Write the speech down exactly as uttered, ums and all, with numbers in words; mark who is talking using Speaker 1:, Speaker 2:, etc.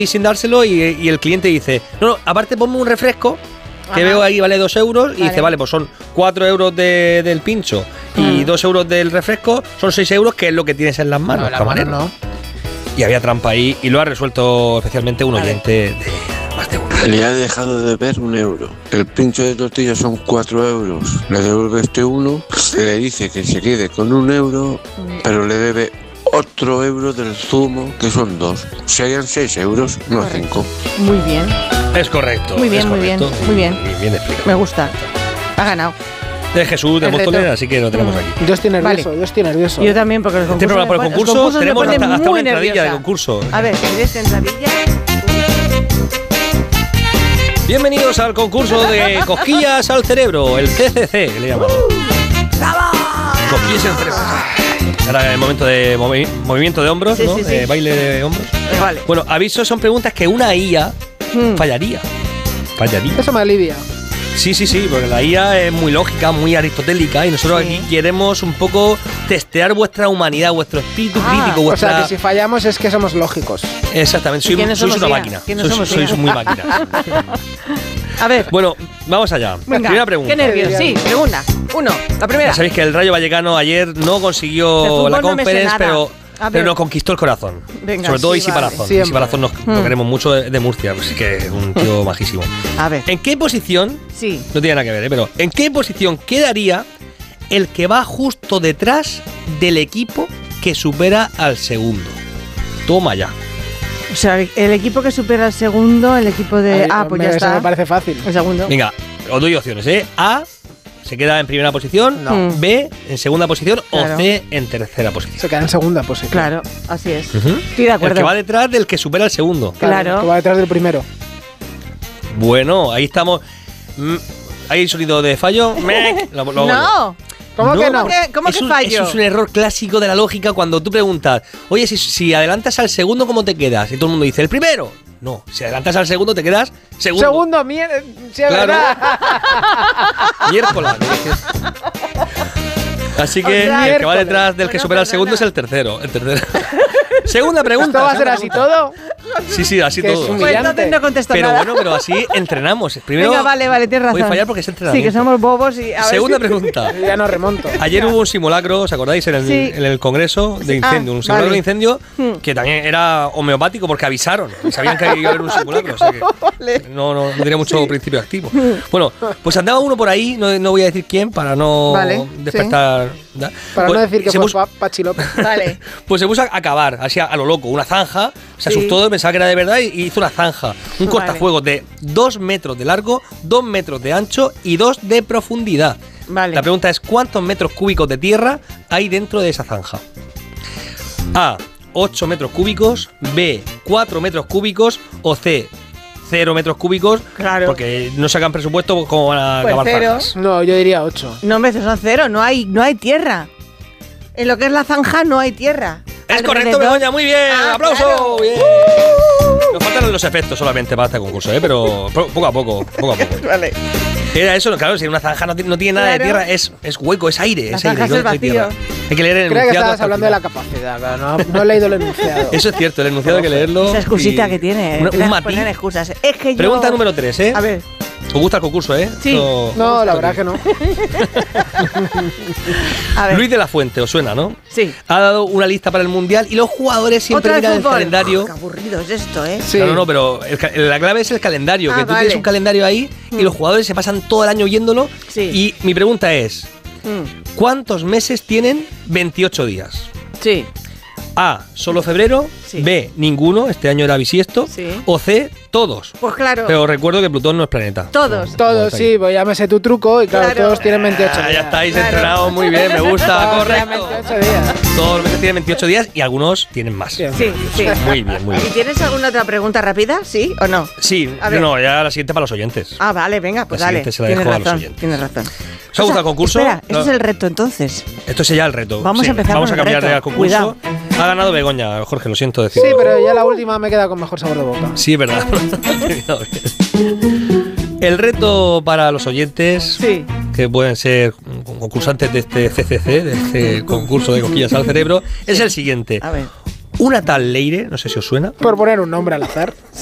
Speaker 1: y sin dárselo y, y el cliente dice, no, no, aparte ponme un refresco que Ajá. veo ahí vale dos euros y vale. dice, vale, pues son cuatro euros de, del pincho y dos euros del refresco, son seis euros, que es lo que tienes en las manos, no, camarero. No. Y había trampa ahí y lo ha resuelto especialmente un oyente de más de uno.
Speaker 2: Le ha dejado de deber un euro. El pincho de tortilla son cuatro euros. Le devuelve este uno, se le dice que se quede con un euro, pero le debe otro euro del zumo, que son dos. Serían seis euros, no cinco.
Speaker 3: Muy bien.
Speaker 1: Es correcto.
Speaker 3: Muy bien,
Speaker 1: es
Speaker 3: muy
Speaker 1: correcto.
Speaker 3: bien, muy bien.
Speaker 1: Bien, bien explicado.
Speaker 3: Me gusta. Ha ganado.
Speaker 1: De Jesús de Móstoles, así que lo tenemos aquí.
Speaker 4: Yo estoy nervioso,
Speaker 3: Vale.
Speaker 4: yo estoy nervioso.
Speaker 3: Yo también, porque los
Speaker 1: Este
Speaker 3: concursos,
Speaker 1: programa por el concurso,
Speaker 3: concursos
Speaker 1: tenemos
Speaker 3: me
Speaker 1: hasta, hasta una entradilla
Speaker 3: nerviosa.
Speaker 1: de concurso.
Speaker 3: A ver, ¿quieres entradilla?
Speaker 1: Bienvenidos al concurso de cosquillas al cerebro, el C C C, le llamamos.
Speaker 3: ¡Bravo!
Speaker 1: Cosquillas al cerebro. Ahora el momento de movi movimiento de hombros,
Speaker 3: sí,
Speaker 1: ¿no?
Speaker 3: Sí, sí.
Speaker 1: Eh, baile de hombros.
Speaker 3: Vale.
Speaker 1: Bueno, aviso, son preguntas que una I A hmm. fallaría. Fallaría.
Speaker 4: Eso me alivia.
Speaker 1: Sí, sí, sí, porque la I A es muy lógica, muy aristotélica y nosotros sí. aquí queremos un poco testear vuestra humanidad, vuestro espíritu ah, crítico, vuestra...
Speaker 4: O sea, que si fallamos es que somos lógicos.
Speaker 1: Exactamente, soy, sois una
Speaker 3: I A?
Speaker 1: máquina.
Speaker 3: ¿Quiénes
Speaker 1: sois,
Speaker 3: somos
Speaker 1: sois muy máquina.
Speaker 3: A ver.
Speaker 1: Bueno, vamos allá.
Speaker 3: Venga,
Speaker 1: primera pregunta.
Speaker 3: Qué nervios, sí, segunda. Uno, la primera.
Speaker 1: Ya sabéis que el Rayo Vallecano ayer no consiguió la conferencia, no pero... Pero nos conquistó el corazón. Venga, sobre todo sí, Isi vale. Palazón. Siempre. Isi Palazón nos, hmm. nos queremos mucho de, de Murcia, pues que es un tío majísimo.
Speaker 3: A ver.
Speaker 1: ¿En qué posición?
Speaker 3: Sí.
Speaker 1: No tiene nada que ver, ¿eh? Pero ¿en qué posición quedaría el que va justo detrás del equipo que supera al segundo? Toma ya.
Speaker 3: O sea, el equipo que supera al segundo, el equipo de... Ay, ah, pues
Speaker 4: me,
Speaker 3: ya está.
Speaker 4: Me parece fácil.
Speaker 3: El segundo.
Speaker 1: Venga, os doy opciones, ¿eh? A... se queda en primera posición, no. B en segunda posición claro. o C en tercera posición.
Speaker 4: Se queda en segunda posición.
Speaker 3: Claro, así es.
Speaker 1: Uh-huh.
Speaker 3: Estoy de acuerdo.
Speaker 1: El que va detrás del que supera al segundo.
Speaker 3: Claro.
Speaker 4: El que va detrás del primero.
Speaker 1: Bueno, ahí estamos. ¿Hay sonido de fallo? lo, lo
Speaker 3: no. ¿Cómo
Speaker 1: no,
Speaker 3: que no? ¿Cómo
Speaker 1: es
Speaker 3: que
Speaker 1: un,
Speaker 3: fallo?
Speaker 1: Eso es un error clásico de la lógica cuando tú preguntas, oye, si, si adelantas al segundo, ¿cómo te quedas? Y todo el mundo dice, el primero. No, si adelantas al segundo, te quedas segundo.
Speaker 4: Segundo, mierda. Sí,
Speaker 1: claro.
Speaker 4: verdad.
Speaker 1: Miércoles. Así que o sea, el que va detrás del bueno, que supera al segundo es el tercero. El tercero. Segunda pregunta.
Speaker 4: ¿Esto va a ser así todo?
Speaker 1: Sí, sí, así
Speaker 4: que
Speaker 1: todo.
Speaker 3: Pues entonces no contesto
Speaker 1: pero
Speaker 3: nada.
Speaker 1: bueno, pero así entrenamos. Primero,
Speaker 3: venga, vale, vale, tienes razón.
Speaker 1: Voy a fallar porque es entrenamiento.
Speaker 3: Sí, que somos bobos y... A
Speaker 1: Segunda
Speaker 3: ver si...
Speaker 1: pregunta.
Speaker 4: Ya no remonto.
Speaker 1: Ayer hubo un simulacro, ¿os acordáis? En el, sí. en el congreso de incendio. Ah, un simulacro vale. de incendio que también era homeopático porque avisaron. Sabían que iba a haber un simulacro. O sea que no, no, no tenía mucho sí. principio activo. Bueno, pues andaba uno por ahí, no, no voy a decir quién para no
Speaker 3: vale,
Speaker 1: despertar...
Speaker 3: Sí.
Speaker 4: Para
Speaker 1: pues,
Speaker 4: no decir que fue
Speaker 1: puso,
Speaker 4: Pachi López.
Speaker 3: Vale.
Speaker 1: Pues se puso a acabar, así a, a lo loco, una zanja, se sí. asustó, pensaba que era de verdad y hizo una zanja. Un vale. cortafuegos de dos metros de largo, dos metros de ancho y dos de profundidad.
Speaker 3: Vale.
Speaker 1: La pregunta es, ¿cuántos metros cúbicos de tierra hay dentro de esa zanja? A, ocho metros cúbicos, B, cuatro metros cúbicos o C, cero metros cúbicos,
Speaker 3: claro.
Speaker 1: porque no sacan presupuesto como van a
Speaker 3: pues
Speaker 1: acabar
Speaker 3: cero.
Speaker 1: zanjas.
Speaker 4: No, yo diría ocho.
Speaker 3: No, me son cero, no hay, no hay tierra. En lo que es la zanja no hay tierra.
Speaker 1: Es
Speaker 3: Alrededor.
Speaker 1: correcto, Begoña, muy bien.
Speaker 3: Ah,
Speaker 1: ¡aplauso!
Speaker 3: Claro.
Speaker 1: Bien. Nos faltan los efectos solamente para este concurso, ¿eh? Pero poco a poco, poco a poco.
Speaker 3: Vale.
Speaker 1: Era eso, claro, si una zanja no tiene, no tiene nada claro. de tierra, es, es hueco, es aire.
Speaker 3: La
Speaker 1: es aire,
Speaker 3: zanja
Speaker 1: no,
Speaker 3: es el
Speaker 1: no hay tierra. Hay que leer el
Speaker 4: Creo
Speaker 1: enunciado.
Speaker 4: Creo que estabas hablando de la capacidad, claro, no, no he leído el enunciado.
Speaker 1: Eso es cierto, el enunciado hay que leerlo.
Speaker 3: Esa excusita que tiene.
Speaker 1: Una, un matiz.
Speaker 3: Poner excusas. Es que yo...
Speaker 1: Pregunta número tres, ¿eh?
Speaker 3: A ver.
Speaker 1: ¿Os gusta el concurso, eh?
Speaker 3: Sí.
Speaker 1: No,
Speaker 4: no la verdad que no.
Speaker 3: A ver.
Speaker 1: Luis de la Fuente, ¿os suena, no?
Speaker 3: Sí.
Speaker 1: Ha dado una lista para el Mundial y los jugadores siempre miran el calendario.
Speaker 3: Oh, qué aburrido es esto, ¿eh?
Speaker 1: Sí. No, no, no, pero el, la clave es el calendario, ah, que tú vale. tienes un calendario ahí mm. y los jugadores se pasan todo el año viéndolo.
Speaker 3: Sí.
Speaker 1: Y mi pregunta es, mm. ¿cuántos meses tienen veintiocho días?
Speaker 3: Sí.
Speaker 1: A, solo febrero, sí. B, ninguno, este año era bisiesto,
Speaker 3: sí.
Speaker 1: o C, todos.
Speaker 3: Pues claro.
Speaker 1: Pero recuerdo que Plutón no es planeta.
Speaker 3: Todos.
Speaker 4: No, todos, sí, pues ya me sé tu truco y claro, claro. todos tienen veintiocho
Speaker 1: ah,
Speaker 4: días.
Speaker 1: Ya estáis claro. entrenados muy bien, me gusta, correcto.
Speaker 4: veintiocho días.
Speaker 1: Todos los meses tienen veintiocho días y algunos tienen más.
Speaker 3: Sí, sí. sí.
Speaker 1: Muy bien, muy bien.
Speaker 3: ¿Y tienes alguna otra pregunta rápida? ¿Sí o no?
Speaker 1: Sí, no, ya la siguiente para los oyentes.
Speaker 3: Ah, vale, venga, pues
Speaker 1: la
Speaker 3: dale.
Speaker 1: Se la
Speaker 3: tienes
Speaker 1: dejo
Speaker 3: razón,
Speaker 1: a los oyentes.
Speaker 3: Tienes razón.
Speaker 1: ¿Os ha gustado el concurso?
Speaker 3: Espera, este
Speaker 1: no.
Speaker 3: es el reto entonces.
Speaker 1: Esto es ya el reto.
Speaker 3: Vamos
Speaker 1: sí,
Speaker 3: a empezar
Speaker 1: Vamos
Speaker 3: con
Speaker 1: a cambiar
Speaker 3: el reto.
Speaker 1: de concurso.
Speaker 3: Cuidado.
Speaker 1: Ha ganado Begoña, Jorge, lo siento decirlo.
Speaker 4: Sí, pero ya la última me queda con mejor sabor de boca.
Speaker 1: Sí, es verdad. El reto para los oyentes,
Speaker 3: sí.
Speaker 1: que pueden ser concursantes de este C C C, de este concurso de cosquillas al cerebro, sí. es el siguiente.
Speaker 3: A ver.
Speaker 1: Una tal Leire, no sé si os suena.
Speaker 4: Por poner un nombre al azar.